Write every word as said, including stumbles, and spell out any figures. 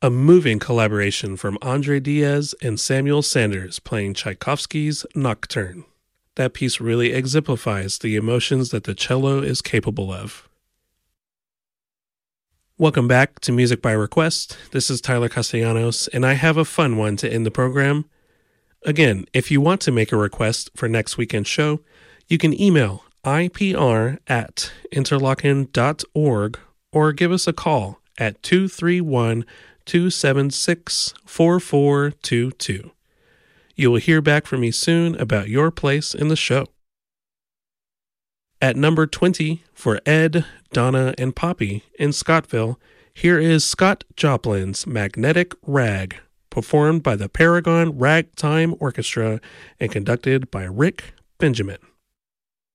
A moving collaboration from Andre Diaz and Samuel Sanders playing Tchaikovsky's Nocturne. That piece really exemplifies the emotions that the cello is capable of. Welcome back to Music by Request. This is Tyler Castellanos, and I have a fun one to end the program. Again, if you want to make a request for next weekend's show, you can email I P R at interlochen dot org or give us a call at two three one, two seven six, four four two two. You will hear back from me soon about your place in the show. At number twenty, for Ed, Donna, and Poppy in Scottville, here is Scott Joplin's Magnetic Rag, performed by the Paragon Ragtime Orchestra and conducted by Rick Benjamin.